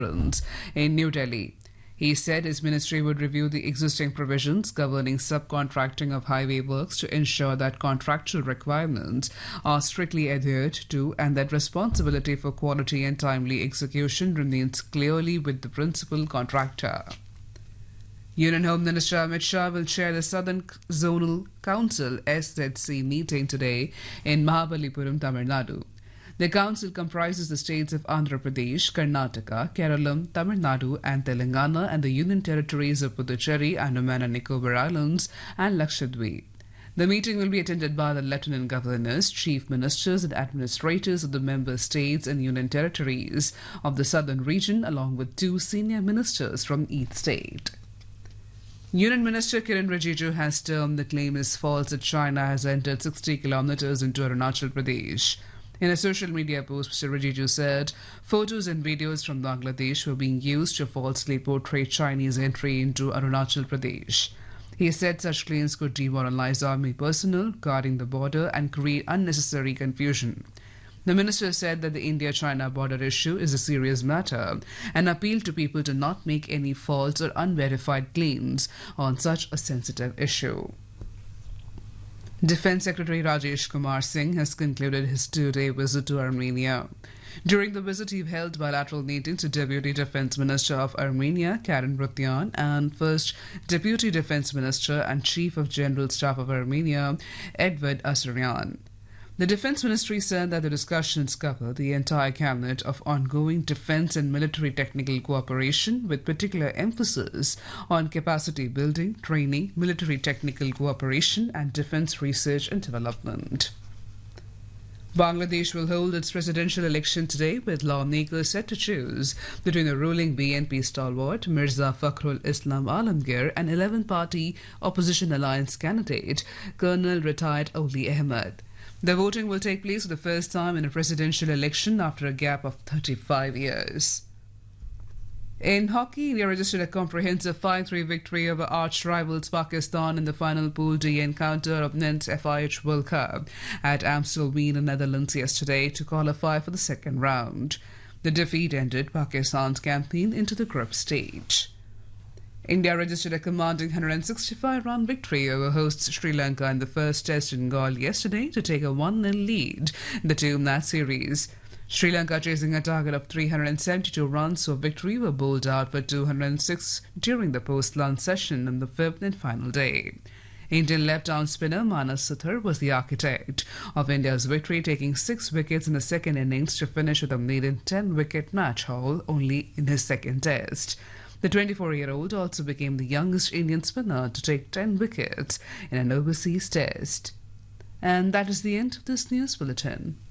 in New Delhi. He said his ministry would review the existing provisions governing subcontracting of highway works to ensure that contractual requirements are strictly adhered to and that responsibility for quality and timely execution remains clearly with the principal contractor. Union Home Minister Amit Shah will chair the Southern Zonal Council SZC meeting today in Mahabalipuram, Tamil Nadu. The council comprises the states of Andhra Pradesh, Karnataka, Kerala, Tamil Nadu and Telangana and the union territories of Puducherry, Andaman and Nicobar Islands and Lakshadweep. The meeting will be attended by the Lieutenant Governors, Chief Ministers and Administrators of the member states and union territories of the southern region along with 2 senior ministers from each state. Union Minister Kiren Rijiju has termed the claim as false that China has entered 60 kilometers into Arunachal Pradesh. In a social media post, Mr. Rijiju said photos and videos from Bangladesh were being used to falsely portray Chinese entry into Arunachal Pradesh. He said such claims could demoralize army personnel guarding the border and create unnecessary confusion. The minister said that the India-China border issue is a serious matter and appealed to people to not make any false or unverified claims on such a sensitive issue. Defence Secretary Rajesh Kumar Singh has concluded his 2-day visit to Armenia. During the visit, he held bilateral meetings with Deputy Defence Minister of Armenia, Karen Brutyan, and First Deputy Defence Minister and Chief of General Staff of Armenia, Edward Asaryan. The Defence Ministry said that the discussions cover the entire gamut of ongoing defence and military technical cooperation with particular emphasis on capacity building, training, military technical cooperation and defence research and development. Bangladesh will hold its presidential election today with lawmakers set to choose between the ruling BNP stalwart Mirza Fakhrul Islam Alamgir and 11-party opposition alliance candidate Colonel retired Oli Ahmed. The voting will take place for the first time in a presidential election after a gap of 35 years. In hockey, India registered a comprehensive 5-3 victory over arch-rivals Pakistan in the final Pool D encounter of Men's FIH World Cup at Amstelveen in Netherlands yesterday to qualify for the second round. The defeat ended Pakistan's campaign into the group stage. India registered a commanding 165-run victory over hosts Sri Lanka in the first test in Galle yesterday to take a 1-0 lead in the 2-match series. Sri Lanka, chasing a target of 372 runs for victory, were bowled out for 206 during the post-lunch session on the 5th and final day. Indian left-arm spinner Manas Suthar was the architect of India's victory, taking 6 wickets in the second innings to finish with a maiden 10-wicket match haul only in his second test. The 24-year-old also became the youngest Indian spinner to take 10 wickets in an overseas test. And that is the end of this news bulletin.